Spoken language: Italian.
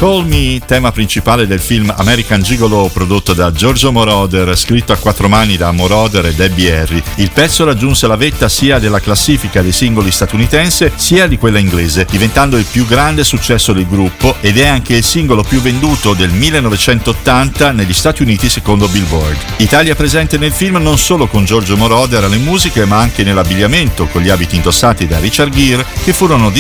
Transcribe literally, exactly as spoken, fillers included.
Call Me, tema principale del film American Gigolo prodotto da Giorgio Moroder, scritto a quattro mani da Moroder e Debbie Harry. Il pezzo raggiunse la vetta sia della classifica dei singoli statunitense sia di quella inglese, diventando il più grande successo del gruppo ed è anche il singolo più venduto del millenovecentottanta negli Stati Uniti secondo Billboard. Italia presente nel film non solo con Giorgio Moroder alle musiche ma anche nell'abbigliamento con gli abiti indossati da Richard Gere che furono